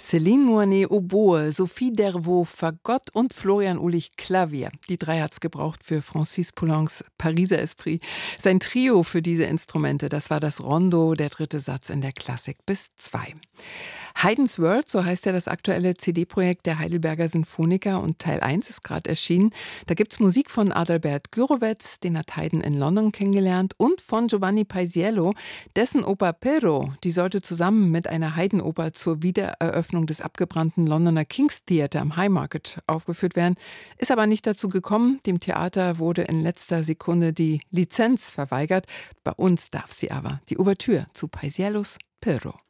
Céline Moinet Oboe, Sophie Dervaux Fagott und Florian Ulich Klavier. Die drei hat's gebraucht für Francis Poulencs Pariser Esprit. Sein Trio für diese Instrumente, das war das Rondo, der dritte Satz in der Klassik bis 2. Haydn's World, so heißt ja das aktuelle CD-Projekt der Heidelberger Sinfoniker, und Teil 1 ist gerade erschienen. Da gibt's Musik von Adalbert Gürowetz, den hat Haydn in London kennengelernt, und von Giovanni Paisiello, dessen Oper Pero, die sollte zusammen mit einer Haydn-Oper zur Wiedereröffnung des abgebrannten Londoner King's Theatre am Haymarket aufgeführt werden. Ist aber nicht dazu gekommen. Dem Theater wurde in letzter Sekunde die Lizenz verweigert. Bei uns darf sie aber. Die Ouvertüre zu Paisiellos Pero.